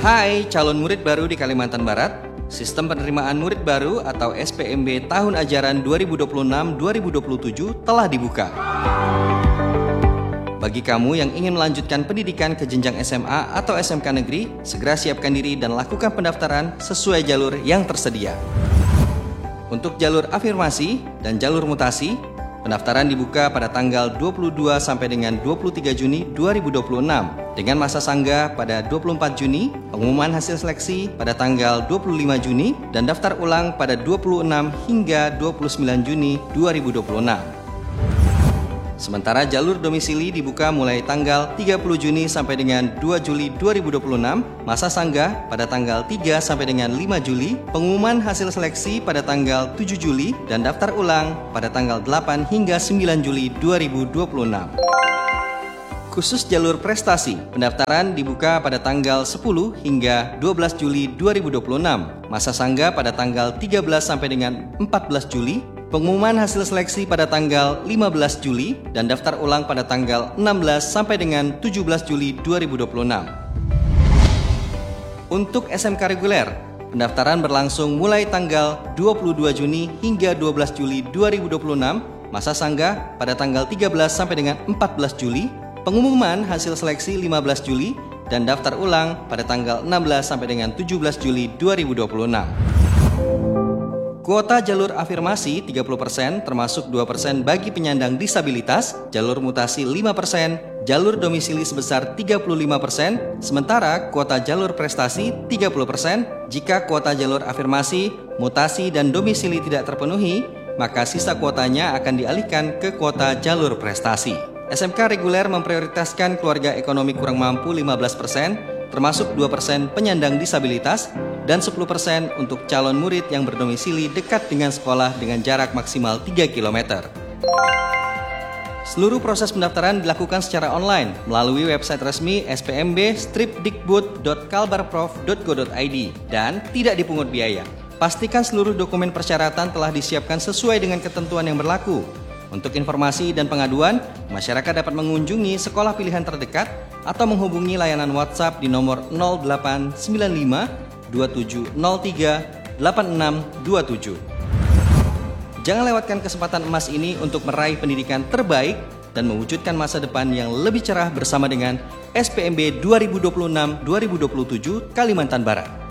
Hai calon murid baru di Kalimantan Barat, Sistem Penerimaan Murid Baru atau SPMB tahun ajaran 2026-2027 telah dibuka. Bagi kamu yang ingin melanjutkan pendidikan ke jenjang SMA atau SMK negeri, segera siapkan diri dan lakukan pendaftaran sesuai jalur yang tersedia. Untuk jalur afirmasi dan jalur mutasi, pendaftaran dibuka pada tanggal 22 sampai dengan 23 Juni 2026 dengan masa sanggah pada 24 Juni, pengumuman hasil seleksi pada tanggal 25 Juni dan daftar ulang pada 26 hingga 29 Juni 2026. Sementara jalur domisili dibuka mulai tanggal 30 Juni sampai dengan 2 Juli 2026, masa sanggah pada tanggal 3 sampai dengan 5 Juli, pengumuman hasil seleksi pada tanggal 7 Juli, dan daftar ulang pada tanggal 8 hingga 9 Juli 2026. Khusus jalur prestasi, pendaftaran dibuka pada tanggal 10 hingga 12 Juli 2026, masa sanggah pada tanggal 13 sampai dengan 14 Juli, pengumuman hasil seleksi pada tanggal 15 Juli, dan daftar ulang pada tanggal 16 sampai dengan 17 Juli 2026. Untuk SMK reguler, pendaftaran berlangsung mulai tanggal 22 Juni hingga 12 Juli 2026, masa sanggah pada tanggal 13 sampai dengan 14 Juli, pengumuman hasil seleksi 15 Juli, dan daftar ulang pada tanggal 16 sampai dengan 17 Juli 2026. Kuota jalur afirmasi 30% termasuk 2% bagi penyandang disabilitas, jalur mutasi 5%, jalur domisili sebesar 35%, sementara kuota jalur prestasi 30%. Jika kuota jalur afirmasi, mutasi, dan domisili tidak terpenuhi, maka sisa kuotanya akan dialihkan ke kuota jalur prestasi. SMK reguler memprioritaskan keluarga ekonomi kurang mampu 15%, termasuk 2% penyandang disabilitas, dan 10% untuk calon murid yang berdomisili dekat dengan sekolah dengan jarak maksimal 3 km. Seluruh proses pendaftaran dilakukan secara online melalui website resmi spmb-dikbud.kalbarprof.go.id dan tidak dipungut biaya. Pastikan seluruh dokumen persyaratan telah disiapkan sesuai dengan ketentuan yang berlaku. Untuk informasi dan pengaduan, masyarakat dapat mengunjungi sekolah pilihan terdekat atau menghubungi layanan WhatsApp di nomor 0895 2703 8627. Jangan lewatkan kesempatan emas ini untuk meraih pendidikan terbaik dan mewujudkan masa depan yang lebih cerah bersama dengan SPMB 2026-2027 Kalimantan Barat.